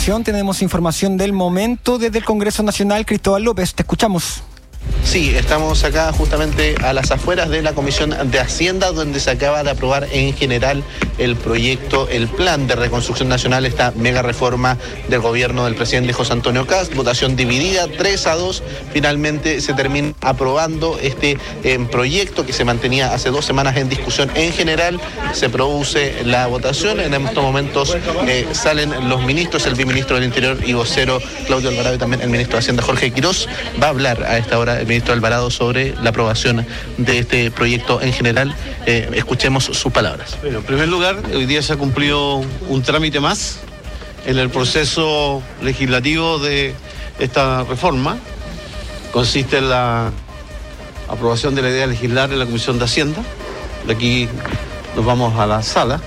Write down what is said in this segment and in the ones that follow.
información. Tenemos información del momento desde el Congreso Nacional. Cristóbal López, te escuchamos. Sí, estamos acá justamente a las afueras de la Comisión de Hacienda, donde se acaba de aprobar en general el proyecto, el plan de reconstrucción nacional, esta mega reforma del gobierno del presidente José Antonio Kast. Votación dividida, 3-2. Finalmente se termina aprobando este proyecto que se mantenía hace 2 semanas en discusión en general. Se produce la votación. En estos momentos salen los ministros, el viceministro del Interior y vocero Claudio Alvarado, y también el ministro de Hacienda Jorge Quirós. Va a hablar a esta hora el ministro Alvarado sobre la aprobación de este proyecto en general. Escuchemos sus palabras. Bueno, en primer lugar, hoy día se ha cumplido un trámite más en el proceso legislativo de esta reforma. Consiste en la aprobación de la idea de legislar en la Comisión de Hacienda. De aquí nos vamos a la sala,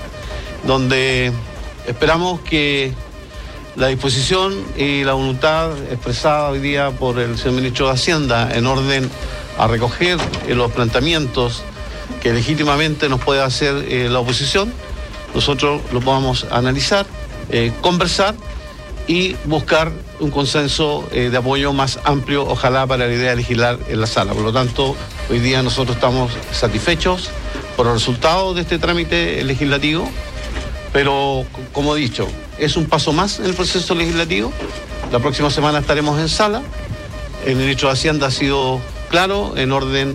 donde esperamos que la disposición y la voluntad expresada hoy día por el señor ministro de Hacienda en orden a recoger los planteamientos que legítimamente nos puede hacer la oposición, nosotros lo podamos analizar, conversar y buscar un consenso de apoyo más amplio, ojalá, para la idea de legislar en la sala. Por lo tanto, hoy día nosotros estamos satisfechos por el resultado de este trámite legislativo, pero, como he dicho, es un paso más en el proceso legislativo. La próxima semana estaremos en sala. El ministro de Hacienda ha sido claro en orden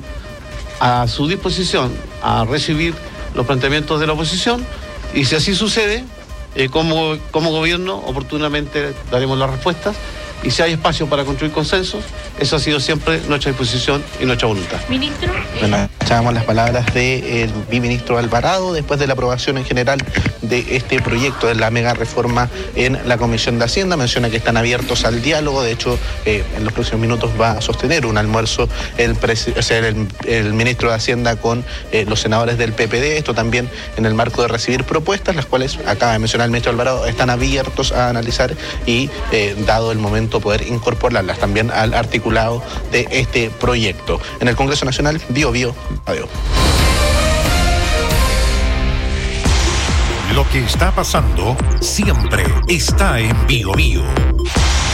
a su disposición a recibir los planteamientos de la oposición, y si así sucede, como gobierno oportunamente daremos las respuestas, y si hay espacio para construir consensos, eso ha sido siempre nuestra disposición y nuestra voluntad. Ministro. Bueno, escuchábamos las palabras del viceministro Alvarado después de la aprobación en general de este proyecto de la mega reforma en la Comisión de Hacienda. Menciona que están abiertos al diálogo. De hecho, en los próximos minutos va a sostener un almuerzo el ministro de Hacienda con los senadores del PPD. Esto también en el marco de recibir propuestas, las cuales acaba de mencionar el ministro Alvarado, están abiertos a analizar y, dado el momento, poder incorporarlas también al articulado de este proyecto. En el Congreso Nacional, Bio, adiós. Lo que está pasando siempre está en Bio. Buenas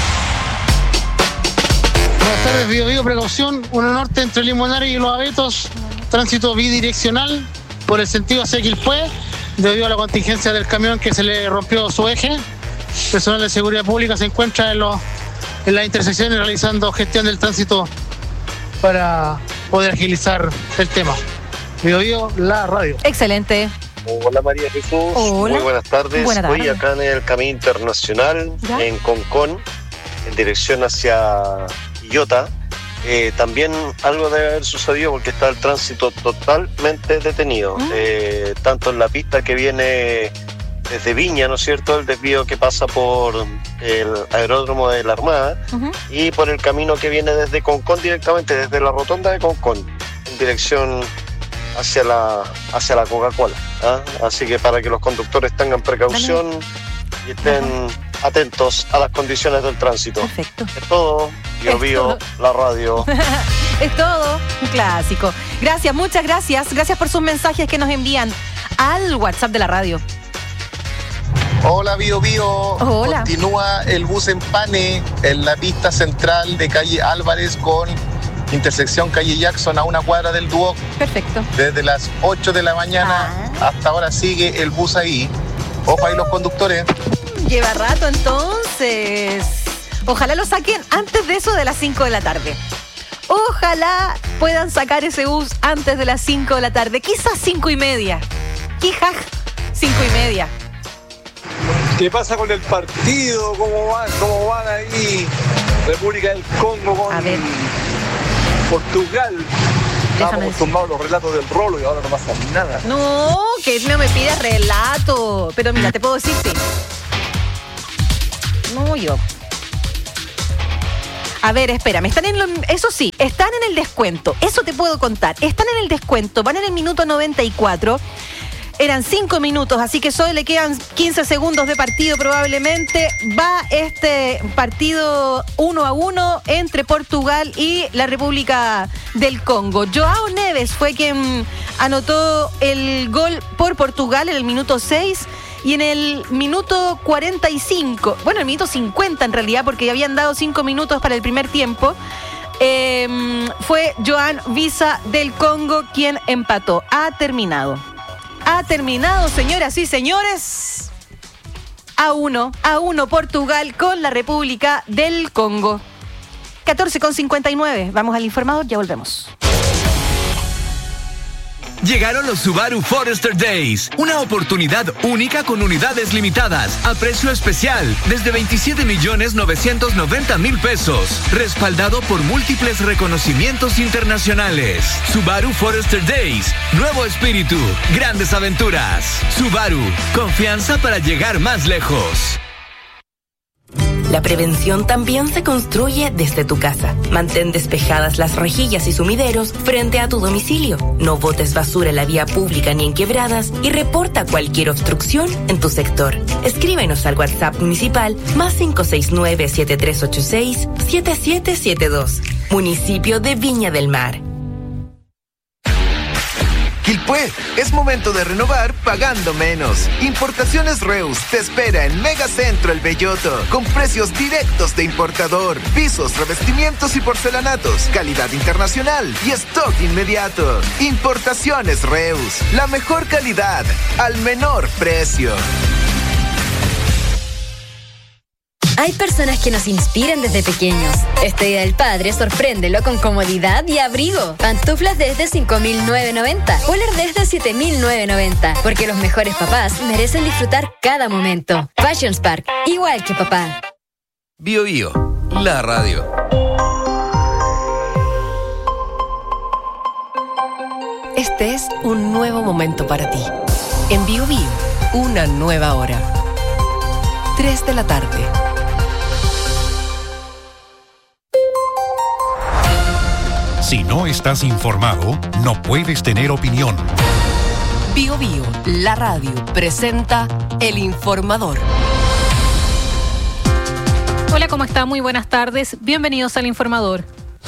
tardes, Bio, precaución, 1 Norte entre Limonares y Los Abetos, tránsito bidireccional por el sentido hacia Quilpué, debido a la contingencia del camión que se le rompió su eje. Personal de seguridad pública se encuentra en las intersecciones realizando gestión del tránsito para poder agilizar el tema. Bio, la radio. Excelente. Hola María Jesús. Hola. Muy buenas tardes. Hoy acá en el Camino Internacional, ¿ya? En Concón, en dirección hacia Quillota. También algo debe haber sucedido porque está el tránsito totalmente detenido. Tanto en la pista que viene desde Viña, ¿no es cierto?, el desvío que pasa por el aeródromo de la Armada, y por el camino que viene desde Concón directamente, desde la rotonda de Concón, en dirección hacia la Coca-Cola, ¿ah? Así que para que los conductores tengan precaución y estén atentos a las condiciones del tránsito. Perfecto. Es todo. Bio, la radio. Es todo, un clásico. Gracias, muchas gracias. Gracias por sus mensajes que nos envían al WhatsApp de la radio. Hola Bio. Hola. Continúa el bus en Pane en la pista central de calle Álvarez con intersección calle Jackson a 1 cuadra del Duoc. Perfecto. Desde las 8 de la mañana hasta ahora sigue el bus ahí. Ojo ahí los conductores. Lleva rato entonces. Ojalá lo saquen antes de eso de las 5 de la tarde. Ojalá puedan sacar ese bus antes de las 5 de la tarde. Quizás 5:30. Quizás 5:30. ¿Qué pasa con el partido? ¿Cómo van ahí? República del Congo con Portugal. Estamos acostumbrados a los relatos del Rolo y ahora no pasa nada. No, que no me pidas relato. Pero mira, te puedo decir sí. No, yo. A ver, espérame, eso sí, están en el descuento, eso te puedo contar, están en el descuento, van en el minuto 94, eran 5 minutos, así que solo le quedan 15 segundos de partido probablemente, va este partido 1-1 entre Portugal y la República del Congo. Joao Neves fue quien anotó el gol por Portugal en el minuto 6, y en el minuto 45, bueno, el minuto 50 en realidad, porque ya habían dado 5 minutos para el primer tiempo, fue Joan Visa del Congo quien empató. Ha terminado, señoras y señores. A uno Portugal con la República del Congo. 14:59. Vamos al informador, ya volvemos. Llegaron los Subaru Forester Days, una oportunidad única con unidades limitadas, a precio especial, desde 27.990.000 pesos, respaldado por múltiples reconocimientos internacionales. Subaru Forester Days, nuevo espíritu, grandes aventuras. Subaru, confianza para llegar más lejos. La prevención también se construye desde tu casa. Mantén despejadas las rejillas y sumideros frente a tu domicilio. No botes basura en la vía pública ni en quebradas y reporta cualquier obstrucción en tu sector. Escríbenos al WhatsApp municipal +569 7386 7772. Municipio de Viña del Mar. Quilpué, es momento de renovar pagando menos. Importaciones Reus te espera en Megacentro El Belloto, con precios directos de importador, pisos, revestimientos y porcelanatos, calidad internacional y stock inmediato. Importaciones Reus, la mejor calidad al menor precio. Hay personas que nos inspiran desde pequeños. Este Día del Padre, sorpréndelo con comodidad y abrigo. Pantuflas desde 5.990, poler desde 7.990, porque los mejores papás merecen disfrutar cada momento. Fashion Spark, igual que papá. Bio Bio, la radio. Este es un nuevo momento para ti. En Bio Bio, una nueva hora. 3 de la tarde. Si no estás informado, no puedes tener opinión. Bio Bio, la radio, presenta El Informador. Hola, ¿cómo está? Muy buenas tardes. Bienvenidos al Informador.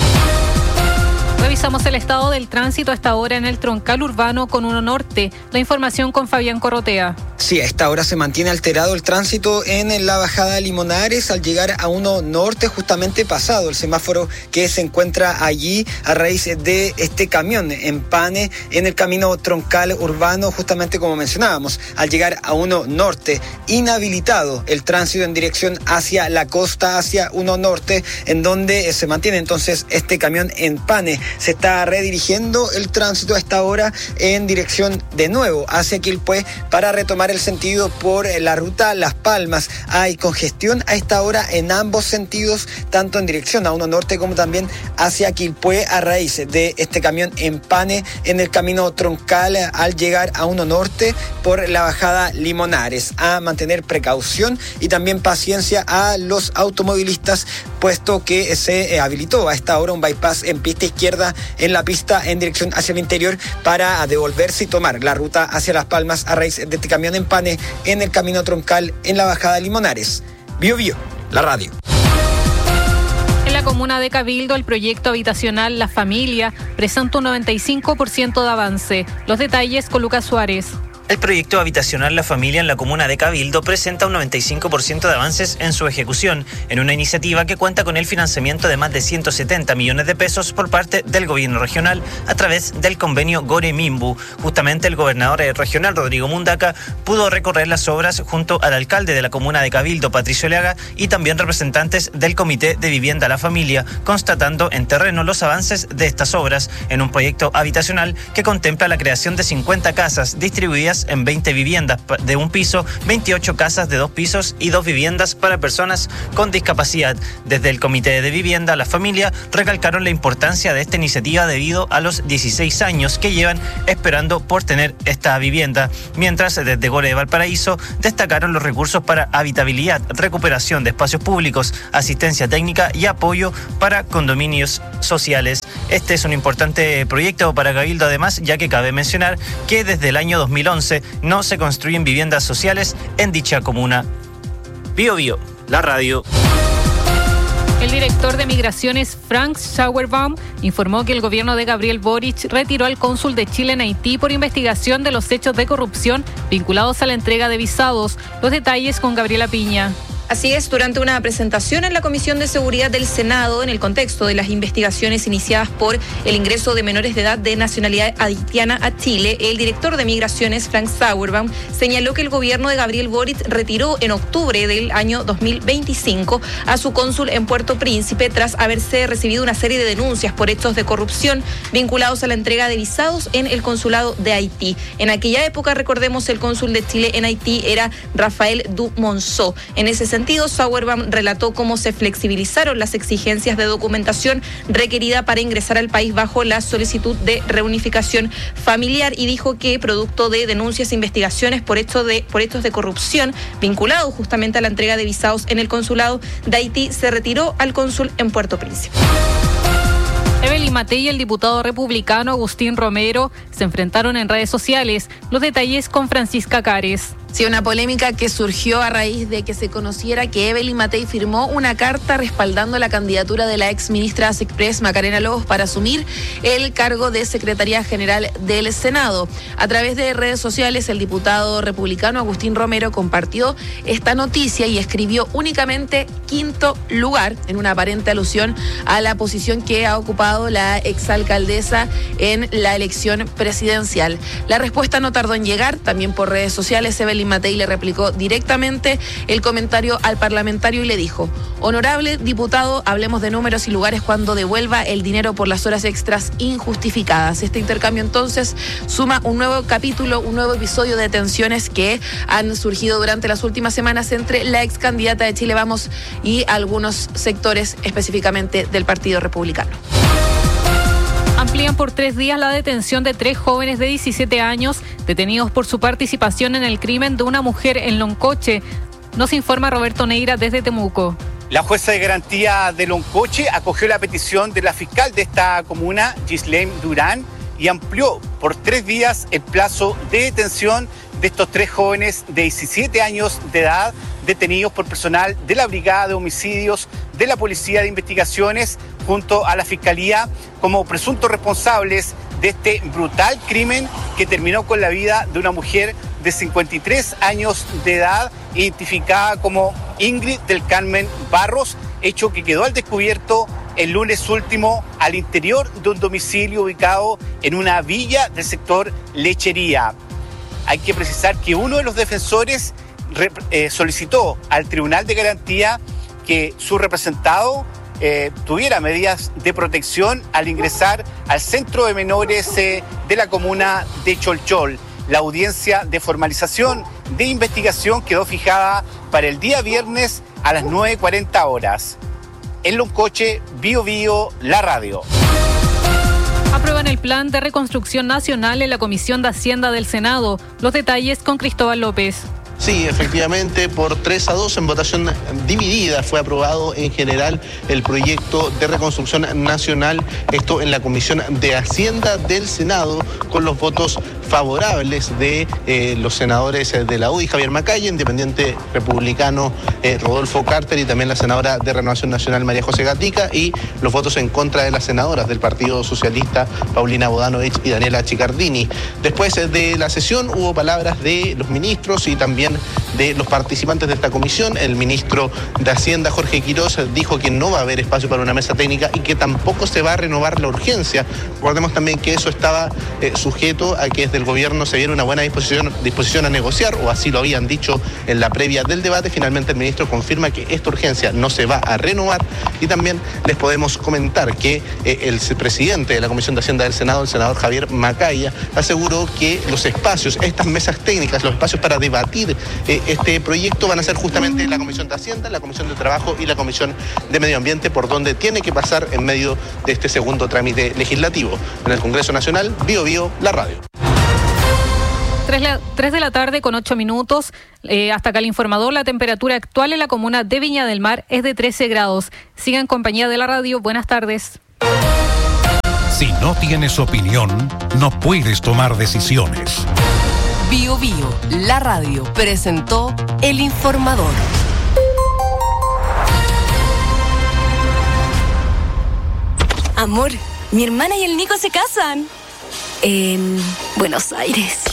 Revisamos el estado del tránsito a esta hora en el troncal urbano con 1 Norte. La información con Fabián Corrotea. Sí, a esta hora se mantiene alterado el tránsito en la bajada de Limonares al llegar a 1 Norte, justamente pasado el semáforo que se encuentra allí a raíz de este camión empane en el camino troncal urbano, justamente como mencionábamos, al llegar a 1 Norte, inhabilitado el tránsito en dirección hacia la costa, hacia 1 Norte, en donde se mantiene entonces este camión empane. Se está redirigiendo el tránsito a esta hora en dirección de nuevo hacia Quilpué para retomar el sentido por la ruta Las Palmas. Hay congestión a esta hora en ambos sentidos, tanto en dirección a 1 Norte como también hacia Quilpué a raíz de este camión empane en el camino troncal al llegar a 1 Norte por la bajada Limonares. A mantener precaución y también paciencia a los automovilistas, puesto que se habilitó a esta hora un bypass en pista izquierda en la pista en dirección hacia el interior para devolverse y tomar la ruta hacia Las Palmas a raíz de este camión empane en el camino troncal en la bajada Limonares. Bio Bio, la radio. En la comuna de Cabildo, el proyecto habitacional La Familia presenta un 95% de avance. Los detalles con Lucas Suárez. El proyecto habitacional La Familia en la comuna de Cabildo presenta un 95% de avances en su ejecución, en una iniciativa que cuenta con el financiamiento de más de 170 millones de pesos por parte del gobierno regional a través del convenio Gore-Mimbu. Justamente el gobernador regional, Rodrigo Mundaca, pudo recorrer las obras junto al alcalde de la comuna de Cabildo, Patricio Leaga, y también representantes del Comité de Vivienda La Familia, constatando en terreno los avances de estas obras en un proyecto habitacional que contempla la creación de 50 casas distribuidas en 20 viviendas de un piso, 28 casas de 2 pisos y 2 viviendas para personas con discapacidad. Desde el Comité de Vivienda La Familia recalcaron la importancia de esta iniciativa debido a los 16 años que llevan esperando por tener esta vivienda, mientras desde Gore de Valparaíso destacaron los recursos para habitabilidad, recuperación de espacios públicos, asistencia técnica y apoyo para condominios sociales. Este es un importante proyecto para Cabildo, además, ya que cabe mencionar que desde el año 2011 no se construyen viviendas sociales en dicha comuna. Bio Bio, la radio. El director de Migraciones, Frank Schauerbaum, informó que el gobierno de Gabriel Boric retiró al cónsul de Chile en Haití por investigación de los hechos de corrupción vinculados a la entrega de visados. Los detalles con Gabriela Piña. Así es, durante una presentación en la Comisión de Seguridad del Senado, en el contexto de las investigaciones iniciadas por el ingreso de menores de edad de nacionalidad haitiana a Chile, el director de Migraciones, Frank Schauerbaum, señaló que el gobierno de Gabriel Boric retiró en octubre del año 2025 a su cónsul en Puerto Príncipe tras haberse recibido una serie de denuncias por hechos de corrupción vinculados a la entrega de visados en el consulado de Haití. En aquella época, recordemos, el cónsul de Chile en Haití era Rafael Dumonceau. En ese sentido, Schauerbaum relató cómo se flexibilizaron las exigencias de documentación requerida para ingresar al país bajo la solicitud de reunificación familiar y dijo que producto de denuncias e investigaciones por hechos de corrupción vinculados justamente a la entrega de visados en el consulado de Haití, se retiró al cónsul en Puerto Príncipe. Evelyn Matei y el diputado republicano Agustín Romero se enfrentaron en redes sociales. Los detalles con Francisca Cares. Sí, una polémica que surgió a raíz de que se conociera que Evelyn Matei firmó una carta respaldando la candidatura de la ex ministra Express Macarena Lobos para asumir el cargo de Secretaría General del Senado. A través de redes sociales, el diputado republicano Agustín Romero compartió esta noticia y escribió únicamente 5º lugar, en una aparente alusión a la posición que ha ocupado la exalcaldesa en la elección presidencial. La respuesta no tardó en llegar, también por redes sociales. Evelyn Matei le replicó directamente el comentario al parlamentario y le dijo: honorable diputado, hablemos de números y lugares cuando devuelva el dinero por las horas extras injustificadas. Este intercambio entonces suma un nuevo capítulo, un nuevo episodio de tensiones que han surgido durante las últimas semanas entre la ex candidata de Chile Vamos y algunos sectores específicamente del Partido Republicano. Amplían por 3 días la detención de 3 jóvenes de 17 años detenidos por su participación en el crimen de una mujer en Loncoche. Nos informa Roberto Neira desde Temuco. La jueza de garantía de Loncoche acogió la petición de la fiscal de esta comuna, Gislaine Durán, y amplió por 3 días el plazo de detención de estos 3 jóvenes de 17 años de edad detenidos por personal de la Brigada de Homicidios de la Policía de Investigaciones junto a la Fiscalía como presuntos responsables de este brutal crimen que terminó con la vida de una mujer de 53 años de edad, identificada como Ingrid del Carmen Barros, hecho que quedó al descubierto el lunes último al interior de un domicilio ubicado en una villa del sector Lechería. Hay que precisar que uno de los defensores solicitó al Tribunal de Garantía que su representado tuviera medidas de protección al ingresar al centro de menores de la comuna de Cholchol. La audiencia de formalización de investigación quedó fijada para el día viernes a las 9:40 horas. En Loncoche, Bio Bio, la radio. Aprueban el plan de reconstrucción nacional en la Comisión de Hacienda del Senado. Los detalles con Cristóbal López. Sí, efectivamente, por 3-2 en votación dividida fue aprobado en general el proyecto de reconstrucción nacional, esto en la Comisión de Hacienda del Senado, con los votos favorables de los senadores de la UDI, Javier Macaya, independiente republicano Rodolfo Carter, y también la senadora de Renovación Nacional, María José Gatica, y los votos en contra de las senadoras del Partido Socialista, Paulina Bodanovich y Daniela Chicardini. Después de la sesión hubo palabras de los ministros y también de los participantes de esta comisión. El ministro de Hacienda, Jorge Quirós, dijo que no va a haber espacio para una mesa técnica y que tampoco se va a renovar la urgencia. Recordemos también que eso estaba sujeto a que desde el gobierno se viera una buena disposición a negociar, o así lo habían dicho en la previa del debate. Finalmente el ministro confirma que esta urgencia no se va a renovar, y también les podemos comentar que el presidente de la Comisión de Hacienda del Senado, el senador Javier Macaya, aseguró que los espacios, estas mesas técnicas, los espacios para debatir este proyecto van a ser justamente la Comisión de Hacienda, la Comisión de Trabajo y la Comisión de Medio Ambiente, por donde tiene que pasar en medio de este segundo trámite legislativo. En el Congreso Nacional, Bio Bio, la radio. 3 de la tarde con 8 minutos. Hasta acá el informador. La temperatura actual en la comuna de Viña del Mar es de 13 grados. Siga en compañía de la radio. Buenas tardes. Si no tienes opinión, no puedes tomar decisiones. Bio Bio, la radio, presentó El Informador. Amor, mi hermana y el Nico se casan. En Buenos Aires.